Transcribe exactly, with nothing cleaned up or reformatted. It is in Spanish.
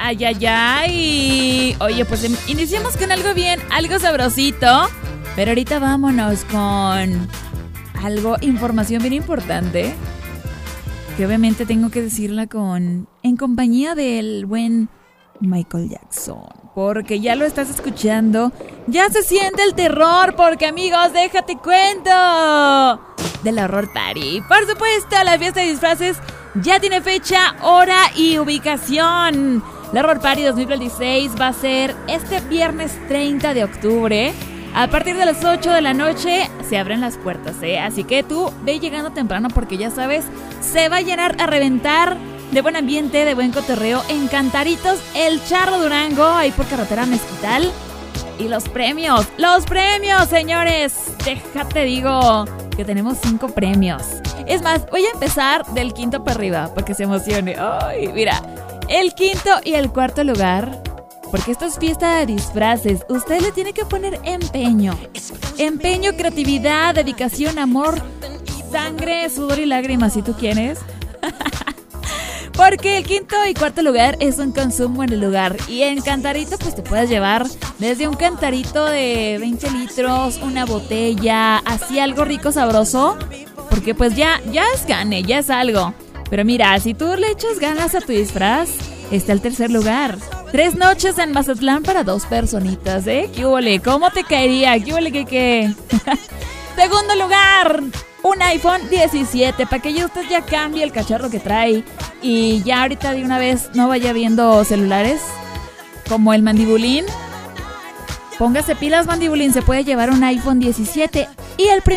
Ay, ay, ay. Oye, pues iniciamos con algo bien, algo sabrosito. Pero ahorita vámonos con algo, información bien importante, que obviamente tengo que decirla con en compañía del buen Michael Jackson, porque ya lo estás escuchando, ya se siente el terror, porque amigos, déjate cuento del Horror Party. Por supuesto, la fiesta de disfraces ya tiene fecha, hora y ubicación. La Horror Party dos mil veintiséis va a ser este viernes treinta de octubre. A partir de las ocho de la noche se abren las puertas, ¿eh? Así que tú ve llegando temprano porque ya sabes, se va a llenar a reventar de buen ambiente, de buen cotorreo en Cantaritos, el Charro Durango, ahí por carretera Mezquital. Y los premios, los premios, señores. Déjate digo que tenemos cinco premios. Es más, voy a empezar del quinto para arriba para que se emocione. Ay, mira, el quinto y el cuarto lugar, porque esto es fiesta de disfraces. Usted le tiene que poner empeño. Empeño, creatividad, dedicación, amor, sangre, sudor y lágrimas, si tú quieres. Porque el quinto y cuarto lugar es un consumo en el lugar. Y en Cantarito pues te puedes llevar desde un cantarito de veinte litros, una botella, así algo rico, sabroso. Porque pues ya, ya es gane, ya es algo. Pero mira, si tú le echas ganas a tu disfraz, está el tercer lugar. Tres noches en Mazatlán para dos personitas, ¿eh? ¿Qué huele? ¿Cómo te caería? ¿Qué huele que qué? Segundo lugar, un iPhone diecisiete, para que ya usted ya cambie el cacharro que trae y ya ahorita de una vez no vaya viendo celulares como el mandibulín. Póngase pilas, mandibulín, se puede llevar un iPhone diecisiete. Y el primer